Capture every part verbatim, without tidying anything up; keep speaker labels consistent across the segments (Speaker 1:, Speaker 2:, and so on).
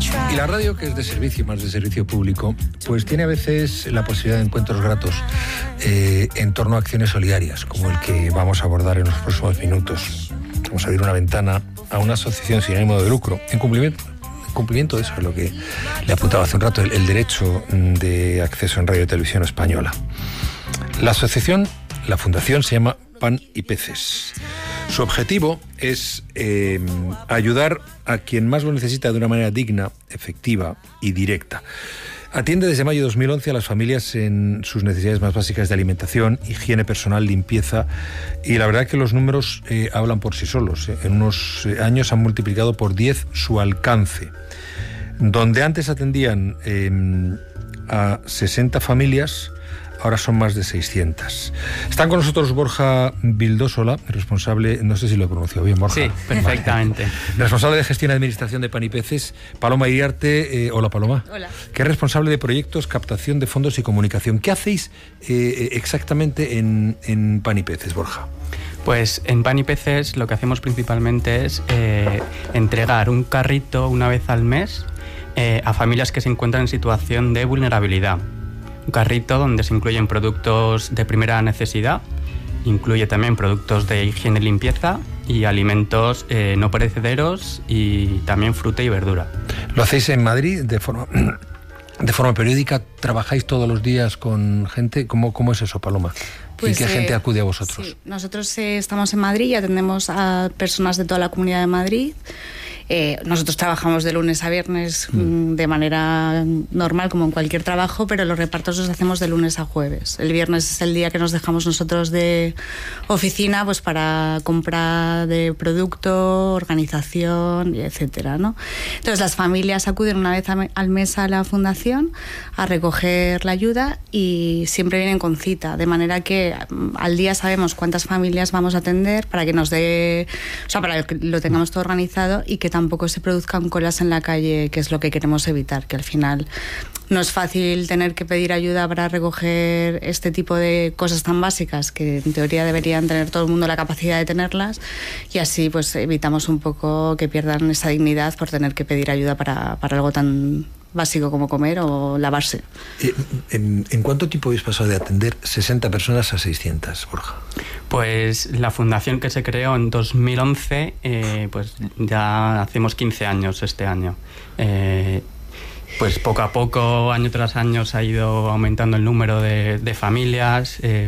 Speaker 1: Y la radio, que es de servicio, más de servicio público, pues tiene a veces la posibilidad de encuentros gratos eh, en torno a acciones solidarias, como el que vamos a abordar en los próximos minutos. Vamos a abrir una ventana a una asociación sin ánimo de lucro, en cumplimiento, en cumplimiento de eso, es lo que le apuntaba hace un rato, el, el derecho de acceso en radio y televisión española. La asociación, la fundación, se llama Pan y Peces. Su objetivo es eh, ayudar a quien más lo necesita de una manera digna, efectiva y directa. Atiende desde mayo de dos mil once a las familias en sus necesidades más básicas de alimentación, higiene personal, limpieza, y la verdad que los números eh, hablan por sí solos. Eh. En unos eh, años han multiplicado por diez su alcance. Donde antes atendían eh, a sesenta familias, ahora son más de seiscientas. Están con nosotros Borja Vildósola, responsable, no sé si lo he pronunciado bien, Borja.
Speaker 2: Sí, perfectamente.
Speaker 1: Vale. Responsable de gestión y administración de Pan y Peces. Paloma Iriarte, eh, hola Paloma.
Speaker 3: Hola.
Speaker 1: Que es responsable de proyectos, captación de fondos y comunicación. ¿Qué hacéis eh, exactamente en, en Pan y Peces, Borja?
Speaker 2: Pues en Pan y Peces lo que hacemos principalmente es eh, entregar un carrito una vez al mes eh, a familias que se encuentran en situación de vulnerabilidad. Un carrito donde se incluyen productos de primera necesidad, incluye también productos de higiene y limpieza y alimentos eh, no perecederos y también fruta y verdura.
Speaker 1: ¿Lo hacéis en Madrid de forma, de forma periódica? ¿Trabajáis todos los días con gente? ¿Cómo, cómo es eso, Paloma?
Speaker 3: Pues,
Speaker 1: ¿Y qué
Speaker 3: eh,
Speaker 1: gente acude a vosotros?
Speaker 3: Sí, nosotros eh, estamos en Madrid y atendemos a personas de toda la Comunidad de Madrid. Eh, nosotros trabajamos de lunes a viernes mm. de manera normal, como en cualquier trabajo, pero los repartos los hacemos de lunes a jueves. El viernes es el día que nos dejamos nosotros de oficina, pues para compra de producto, organización, etcétera, ¿no? Entonces las familias acuden una vez al mes a la fundación a recoger la ayuda y siempre vienen con cita, de manera que al día sabemos cuántas familias vamos a atender para que nos dé, o sea, para que lo tengamos todo organizado y que tampoco se produzcan colas en la calle, que es lo que queremos evitar, que al final no es fácil tener que pedir ayuda para recoger este tipo de cosas tan básicas que en teoría deberían tener todo el mundo la capacidad de tenerlas, y así pues evitamos un poco que pierdan esa dignidad por tener que pedir ayuda para, para algo tan básico como comer o lavarse.
Speaker 1: ¿En, en cuánto tiempo habéis pasado de atender sesenta personas a seiscientas, Borja?
Speaker 2: Pues la fundación, que se creó en dos mil once, eh, pues ya hacemos quince años este año. Eh, pues poco a poco, año tras año, se ha ido aumentando el número de, de familias. Eh,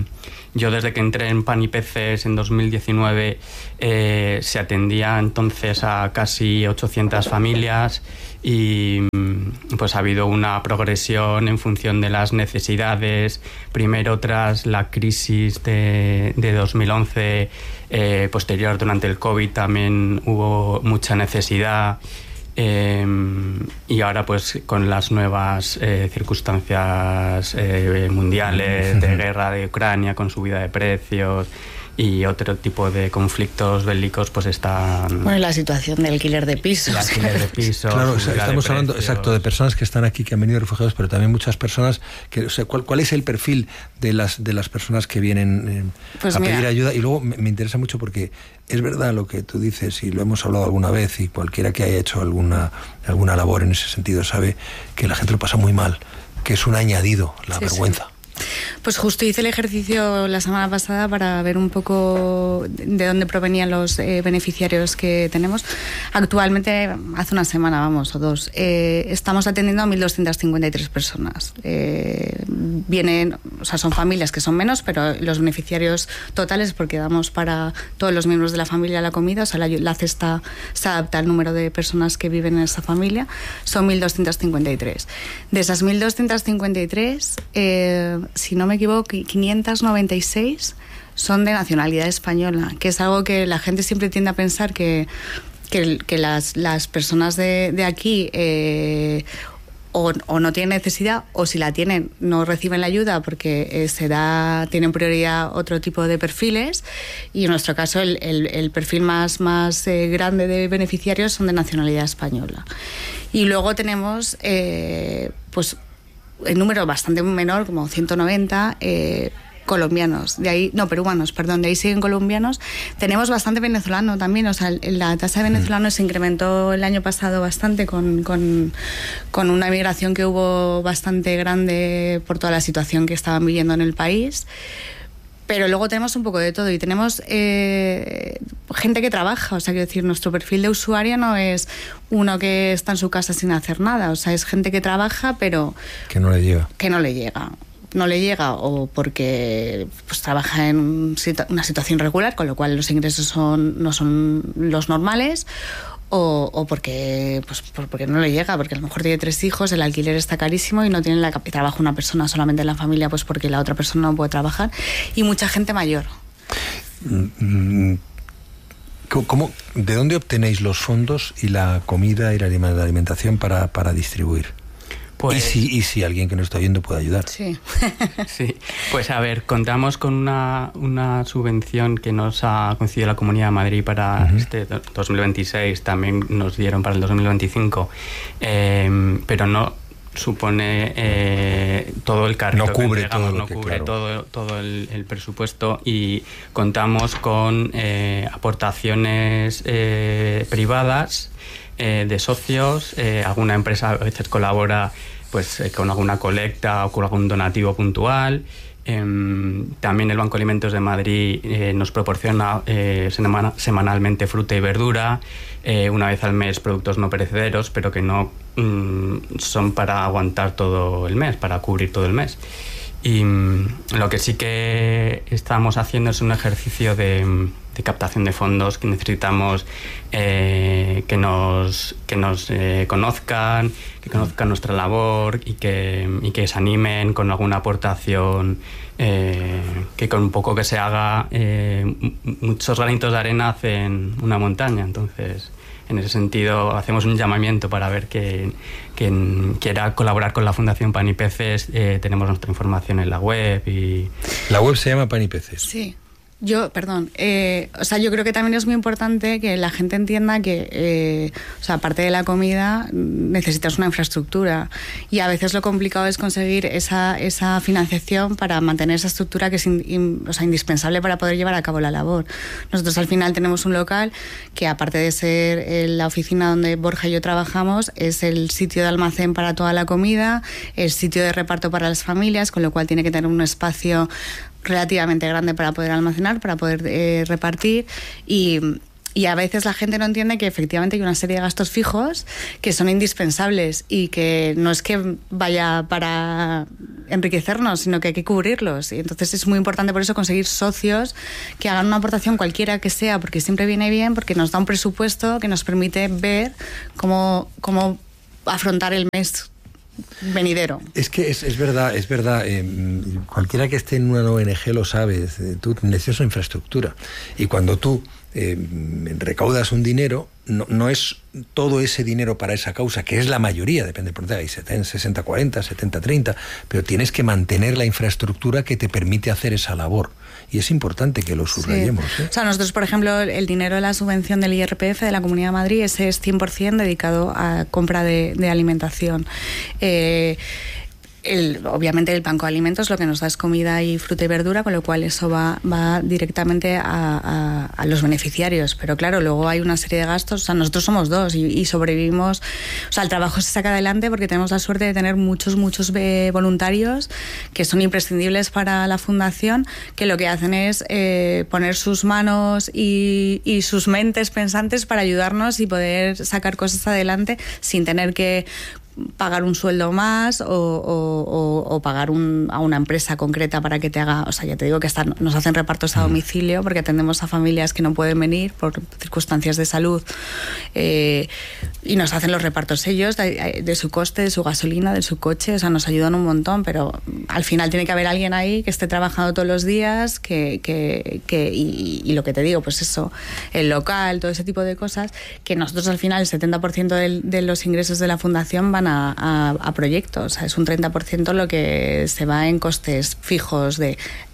Speaker 2: yo desde que entré en Pan y Peces en dos mil diecinueve eh, se atendía entonces a casi ochocientas familias y pues ha habido una progresión en función de las necesidades. Primero, tras la crisis de, de dos mil once, eh, posterior durante el COVID también hubo mucha necesidad. Eh, y ahora pues con las nuevas eh, circunstancias eh, mundiales de guerra de Ucrania, con subida de precios y otro tipo de conflictos bélicos, pues están...
Speaker 3: Bueno, la situación de alquiler de pisos.
Speaker 2: El alquiler de pisos.
Speaker 1: Claro, estamos hablando, exacto, de personas que están aquí, que han venido refugiados, pero también muchas personas que, o sea, ¿cuál, cuál es el perfil de las de las personas que vienen eh,
Speaker 3: pues
Speaker 1: a
Speaker 3: mira,
Speaker 1: pedir ayuda? Y luego me, me interesa mucho porque es verdad lo que tú dices, y lo hemos hablado alguna vez, y cualquiera que haya hecho alguna alguna labor en ese sentido sabe que la gente lo pasa muy mal, que es un añadido, la sí, vergüenza. Sí.
Speaker 3: Pues justo hice el ejercicio la semana pasada para ver un poco de dónde provenían los eh, beneficiarios que tenemos. Actualmente, hace una semana, vamos, o dos, eh, estamos atendiendo a mil doscientas cincuenta y tres personas. Eh, vienen, o sea, son familias que son menos, pero los beneficiarios totales, porque damos para todos los miembros de la familia la comida, o sea, la, la cesta se adapta al número de personas que viven en esa familia, son mil doscientas cincuenta y tres. De esas mil doscientas cincuenta y tres, eh, si no me equivoco, quinientas noventa y seis son de nacionalidad española, que es algo que la gente siempre tiende a pensar que, que, que las, las personas de, de aquí eh, o, o no tienen necesidad, o si la tienen no reciben la ayuda porque eh, se da, tienen prioridad otro tipo de perfiles, y en nuestro caso el, el, el perfil más, más eh, grande de beneficiarios son de nacionalidad española. Y luego tenemos eh, pues el número bastante menor, como ciento noventa, eh, colombianos, de ahí, no, peruanos, perdón, de ahí siguen colombianos. Tenemos bastante venezolano también, o sea, la tasa de venezolanos se incrementó el año pasado bastante con, con, con una migración que hubo bastante grande por toda la situación que estaban viviendo en el país. Pero luego tenemos un poco de todo y tenemos eh, gente que trabaja, o sea, quiero decir, nuestro perfil de usuario no es uno que está en su casa sin hacer nada, o sea, es gente que trabaja, pero...
Speaker 1: Que no le llega.
Speaker 3: Que no le llega. No le llega o porque pues, trabaja en un, una situación regular, con lo cual los ingresos son, no son los normales, o, o porque, pues, porque no le llega, porque a lo mejor tiene tres hijos, el alquiler está carísimo y no tiene la trabaja una persona solamente en la familia, pues porque la otra persona no puede trabajar, y mucha gente mayor.
Speaker 1: ¿Cómo, ¿De dónde obtenéis los fondos y la comida y la alimentación para, para distribuir? Pues, ¿Y, si, y si alguien que nos está viendo puede ayudar.
Speaker 3: Sí.
Speaker 2: Sí. Pues a ver, contamos con una, una subvención que nos ha concedido la Comunidad de Madrid para uh-huh. este dos mil veintiséis, también nos dieron para el dos mil veinticinco, eh, pero no supone eh, todo el carrito
Speaker 1: no cubre
Speaker 2: que entregamos,
Speaker 1: todo lo
Speaker 2: no
Speaker 1: que,
Speaker 2: cubre
Speaker 1: claro.
Speaker 2: todo, todo el, el presupuesto, y contamos con eh, aportaciones eh, privadas, Eh, de socios, eh, alguna empresa a veces colabora pues eh, con alguna colecta o con algún donativo puntual. Eh, también el Banco de Alimentos de Madrid eh, nos proporciona eh, semana, semanalmente fruta y verdura, eh, una vez al mes productos no perecederos, pero que no mm, son para aguantar todo el mes, para cubrir todo el mes. Y mm, lo que sí que estamos haciendo es un ejercicio de, de captación de fondos, que necesitamos eh, que nos, que nos eh, conozcan, que conozcan nuestra labor y que, y que se animen con alguna aportación, eh, que con un poco que se haga, eh, muchos granitos de arena hacen una montaña. Entonces, en ese sentido, hacemos un llamamiento para ver que quien quiera colaborar con la Fundación Pan y Peces. Eh, tenemos nuestra información en la web. Y
Speaker 1: ¿La web se llama Pan y Peces?
Speaker 3: Sí. Yo, perdón, eh, o sea, yo creo que también es muy importante que la gente entienda que, eh, o sea, aparte de la comida, necesitas una infraestructura, y a veces lo complicado es conseguir esa, esa financiación para mantener esa estructura que es in, in, o sea, indispensable para poder llevar a cabo la labor. Nosotros al final tenemos un local que, aparte de ser eh, la oficina donde Borja y yo trabajamos, es el sitio de almacén para toda la comida, el sitio de reparto para las familias, con lo cual tiene que tener un espacio relativamente grande para poder almacenar, para poder eh, repartir, y, y a veces la gente no entiende que efectivamente hay una serie de gastos fijos que son indispensables y que no es que vaya para enriquecernos, sino que hay que cubrirlos, y entonces es muy importante por eso conseguir socios que hagan una aportación cualquiera que sea, porque siempre viene bien, porque nos da un presupuesto que nos permite ver cómo, cómo afrontar el mes venidero.
Speaker 1: Es que es, es verdad, es verdad. Eh, cualquiera que esté en una O N G lo sabe. Eh, tú necesitas una infraestructura. Y cuando tú eh, recaudas un dinero, no, no es todo ese dinero para esa causa, que es la mayoría, depende por hay sesenta cuarenta, setenta treinta, pero tienes que mantener la infraestructura que te permite hacer esa labor. Y es importante que lo subrayemos.
Speaker 3: Sí.
Speaker 1: ¿eh?
Speaker 3: O sea, nosotros, por ejemplo, el dinero de la subvención del I R P F de la Comunidad de Madrid, ese es cien por ciento dedicado a compra de, de alimentación. Eh, El, obviamente el Banco de Alimentos lo que nos da es comida y fruta y verdura, con lo cual eso va, va directamente a, a, a los beneficiarios, pero claro, luego hay una serie de gastos. O sea, nosotros somos dos y, y sobrevivimos, o sea, el trabajo se saca adelante porque tenemos la suerte de tener muchos, muchos eh, voluntarios que son imprescindibles para la fundación, que lo que hacen es eh, poner sus manos y, y sus mentes pensantes para ayudarnos y poder sacar cosas adelante sin tener que pagar un sueldo más o, o, o, o pagar un, a una empresa concreta para que te haga, o sea, ya te digo que hasta nos hacen repartos a domicilio porque atendemos a familias que no pueden venir por circunstancias de salud, eh, y nos hacen los repartos ellos de, de su coste, de su gasolina, de su coche. O sea, nos ayudan un montón, pero al final tiene que haber alguien ahí que esté trabajando todos los días, que, que, que y, y lo que te digo, pues eso, el local, todo ese tipo de cosas, que nosotros al final el setenta por ciento de, de los ingresos de la fundación van a, a, a proyectos. O sea, es un treinta por ciento lo que se va en costes fijos de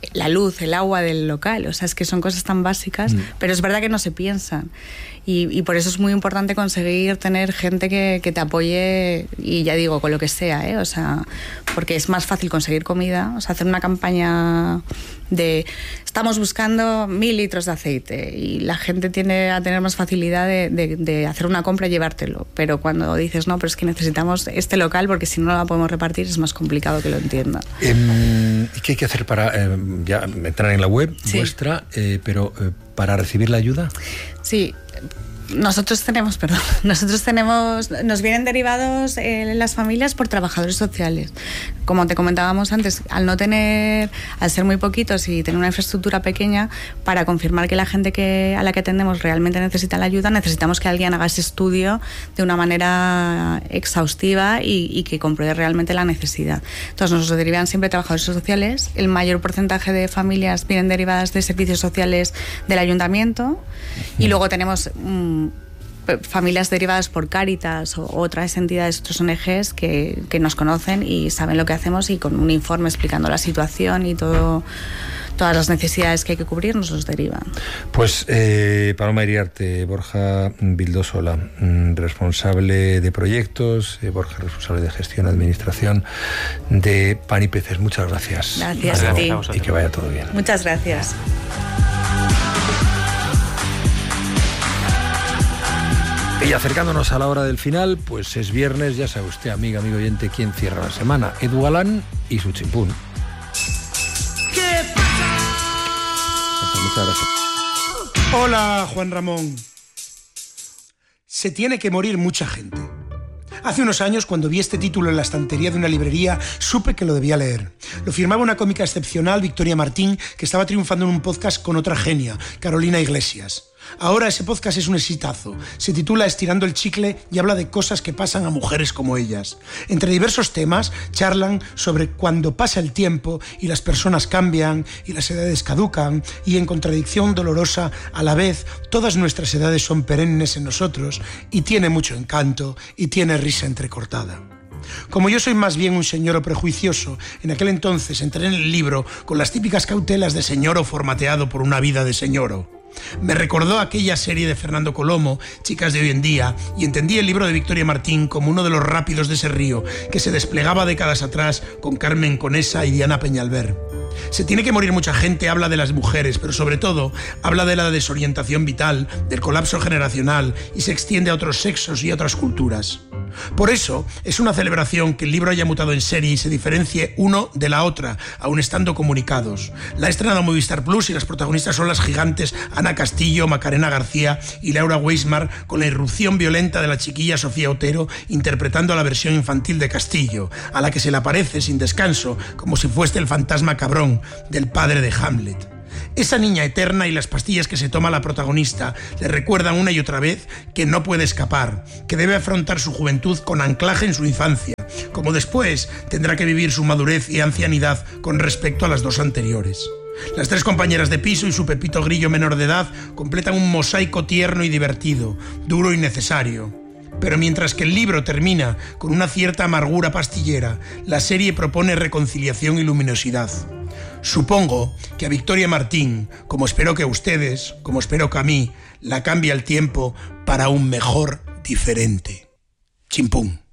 Speaker 3: la luz, el agua del local. O sea, es que son cosas tan básicas, mm. pero es verdad que no se piensan. Y, y por eso es muy importante conseguir tener gente que, que te apoye, y ya digo, con lo que sea, ¿eh? O sea, porque es más fácil conseguir comida. O sea, hacer una campaña de estamos buscando mil litros de aceite y la gente tiende a tener más facilidad de, de, de hacer una compra y llevártelo. Pero cuando dices, no, pero es que necesitamos este local porque si no la podemos repartir es más complicado que lo entiendan.
Speaker 1: Eh, ¿Qué hay que hacer para eh, ya entrar en la web sí. vuestra, eh, pero eh, para recibir la ayuda?
Speaker 3: Sí. Nosotros tenemos, perdón, nosotros tenemos, nos vienen derivados eh, las familias por trabajadores sociales. Como te comentábamos antes, al no tener, al ser muy poquitos y tener una infraestructura pequeña, para confirmar que la gente que, a la que atendemos realmente necesita la ayuda, necesitamos que alguien haga ese estudio de una manera exhaustiva y, y que compruebe realmente la necesidad. Entonces nos derivan siempre trabajadores sociales. El mayor porcentaje de familias vienen derivadas de servicios sociales del ayuntamiento, y luego tenemos um, familias derivadas por Cáritas o otras entidades, otros O N Ges que, que nos conocen y saben lo que hacemos, y con un informe explicando la situación y todo, todas las necesidades que hay que cubrir nos los derivan.
Speaker 1: Pues eh, Paloma Iriarte, Borja Vildosola, responsable de proyectos, eh, Borja, responsable de gestión, administración de Pan y Peces. Muchas gracias.
Speaker 3: Gracias a ti.
Speaker 1: Y que vaya todo bien.
Speaker 3: Muchas gracias.
Speaker 1: Y acercándonos a la hora del final, pues es viernes, ya sabe usted, amiga, amigo oyente, quién cierra la semana. Edu Galán y su chimpún.
Speaker 4: ¿Qué pasa?
Speaker 1: Muchas gracias.
Speaker 4: Hola, Juan Ramón. Se tiene que morir mucha gente. Hace unos años, cuando vi este título en la estantería de una librería, supe que lo debía leer. Lo firmaba una cómica excepcional, Victoria Martín, que estaba triunfando en un podcast con otra genia, Carolina Iglesias. Ahora ese podcast es un exitazo. Se titula Estirando el chicle y habla de cosas que pasan a mujeres como ellas. Entre diversos temas, charlan sobre cuando pasa el tiempo y las personas cambian y las edades caducan, y en contradicción dolorosa, a la vez, todas nuestras edades son perennes en nosotros, y tiene mucho encanto y tiene risa entrecortada. Como yo soy más bien un señoro prejuicioso, en aquel entonces entré en el libro con las típicas cautelas de señoro formateado por una vida de señoro. Me recordó aquella serie de Fernando Colomo, Chicas de hoy en día, y entendí el libro de Victoria Martín como uno de los rápidos de ese río que se desplegaba décadas atrás con Carmen Conesa y Diana Peñalver. Se tiene que morir mucha gente habla de las mujeres, pero sobre todo habla de la desorientación vital, del colapso generacional, y se extiende a otros sexos y a otras culturas. Por eso es una celebración que el libro haya mutado en serie y se diferencie uno de la otra, aun estando comunicados. La ha estrenado Movistar Plus y las protagonistas son las gigantes Ana Castillo, Macarena García y Laura Weismar, con la irrupción violenta de la chiquilla Sofía Otero interpretando a la versión infantil de Castillo, a la que se le aparece sin descanso como si fuese el fantasma cabrón del padre de Hamlet. Esa niña eterna y las pastillas que se toma la protagonista le recuerdan una y otra vez que no puede escapar, que debe afrontar su juventud con anclaje en su infancia, como después tendrá que vivir su madurez y ancianidad con respecto a las dos anteriores. Las tres compañeras de piso y su Pepito Grillo menor de edad completan un mosaico tierno y divertido, duro y necesario. Pero mientras que el libro termina con una cierta amargura pastillera, la serie propone reconciliación y luminosidad. Supongo que a Victoria Martín, como espero que a ustedes, como espero que a mí, la cambia el tiempo para un mejor diferente. Chimpún.